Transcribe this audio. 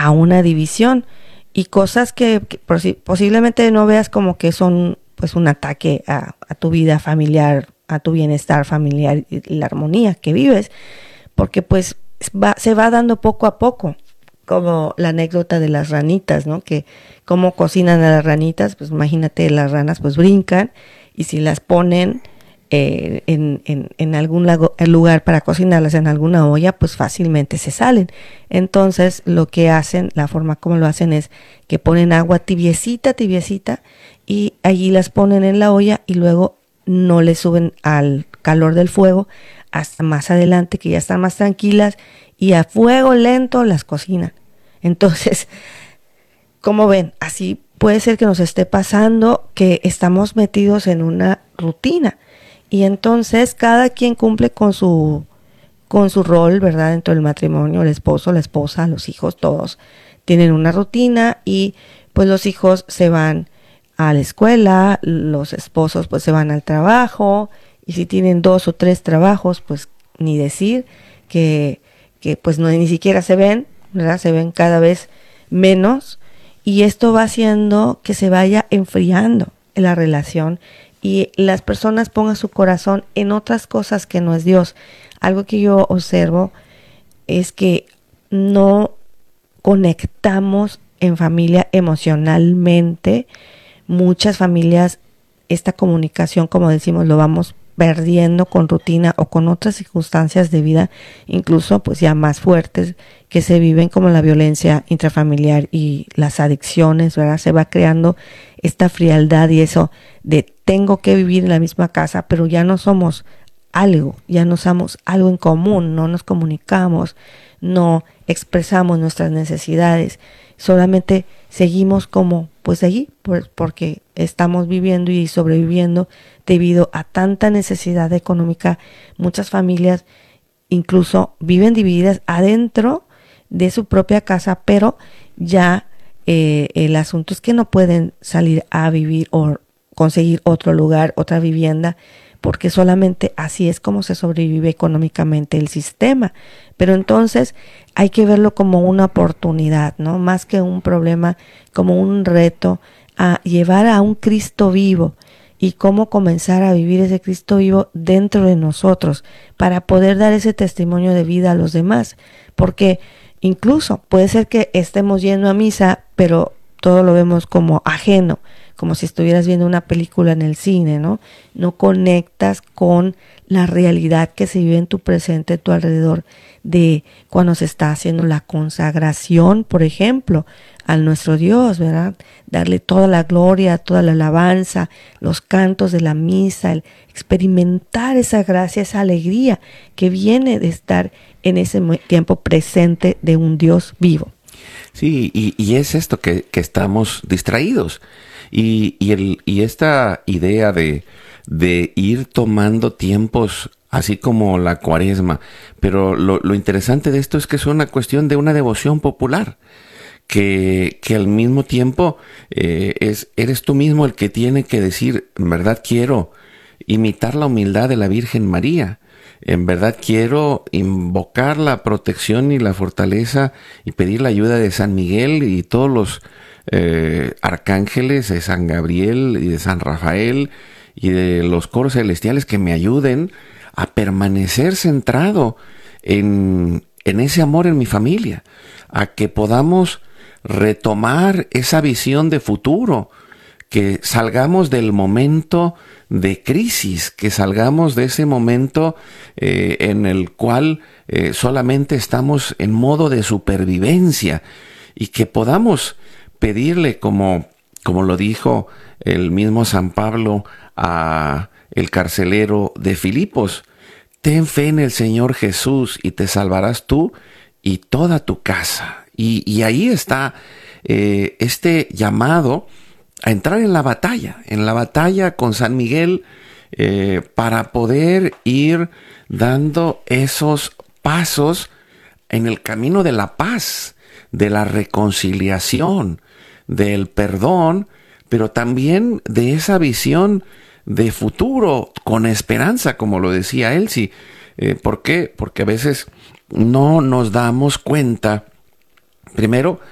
a una división y cosas que posiblemente no veas como que son pues un ataque a tu vida familiar, a tu bienestar familiar y la armonía que vives, porque pues se va dando poco a poco, como la anécdota de las ranitas, ¿no? Que cómo cocinan a las ranitas, pues imagínate, las ranas pues brincan y si las ponen en algún lugar para cocinarlas en alguna olla, pues fácilmente se salen. Entonces lo que hacen, la forma como lo hacen es que ponen agua tibiecita y allí las ponen en la olla y luego no le suben al calor del fuego hasta más adelante que ya están más tranquilas y a fuego lento las cocinan. Entonces, como ven, así puede ser que nos esté pasando que estamos metidos en una rutina y entonces cada quien cumple con su rol, ¿verdad? Dentro del matrimonio, el esposo, la esposa, los hijos, todos tienen una rutina y pues los hijos se van a la escuela, los esposos pues se van al trabajo y si tienen 2 o 3 trabajos, pues ni decir que pues no ni siquiera se ven, ¿verdad? Se ven cada vez menos y esto va haciendo que se vaya enfriando la relación y las personas pongan su corazón en otras cosas que no es Dios. Algo que yo observo es que no conectamos en familia emocionalmente. Muchas familias, esta comunicación, como decimos, lo vamos perdiendo con rutina o con otras circunstancias de vida, incluso pues ya más fuertes que se viven como la violencia intrafamiliar y las adicciones, ¿verdad? Se va creando esta frialdad y eso de tengo que vivir en la misma casa, pero ya no somos algo, ya no somos algo en común, no nos comunicamos, no expresamos nuestras necesidades, solamente seguimos como pues allí, porque estamos viviendo y sobreviviendo debido a tanta necesidad económica. Muchas familias incluso viven divididas adentro de su propia casa, pero ya el asunto es que no pueden salir a vivir o conseguir otro lugar, otra vivienda, porque solamente así es como se sobrevive económicamente el sistema. Pero entonces hay que verlo como una oportunidad, ¿no? Más que un problema, como un reto a llevar a un Cristo vivo y cómo comenzar a vivir ese Cristo vivo dentro de nosotros para poder dar ese testimonio de vida a los demás. Porque incluso puede ser que estemos yendo a misa, pero todo lo vemos como ajeno, como si estuvieras viendo una película en el cine, ¿no? No conectas con la realidad que se vive en tu presente, a tu alrededor, de cuando se está haciendo la consagración, por ejemplo, a nuestro Dios, ¿verdad? Darle toda la gloria, toda la alabanza, los cantos de la misa, el experimentar esa gracia, esa alegría que viene de estar en ese tiempo presente de un Dios vivo. Sí, y es esto que estamos distraídos. Y esta idea de ir tomando tiempos así como la Cuaresma, pero lo interesante de esto es que es una cuestión de una devoción popular, que al mismo tiempo eres tú mismo el que tiene que decir, en verdad quiero imitar la humildad de la Virgen María, en verdad quiero invocar la protección y la fortaleza y pedir la ayuda de San Miguel y todos los arcángeles, de San Gabriel y de San Rafael y de los coros celestiales que me ayuden a permanecer centrado en ese amor en mi familia, a que podamos retomar esa visión de futuro, que salgamos del momento de crisis, que salgamos de ese momento en el cual solamente estamos en modo de supervivencia y que podamos pedirle, como lo dijo el mismo San Pablo a el carcelero de Filipos, ten fe en el Señor Jesús y te salvarás tú y toda tu casa. Y ahí está este llamado a entrar en la batalla con San Miguel, para poder ir dando esos pasos en el camino de la paz, de la reconciliación, del perdón, pero también de esa visión de futuro con esperanza, como lo decía Elsie. ¿Por qué? Porque a veces no nos damos cuenta, primero,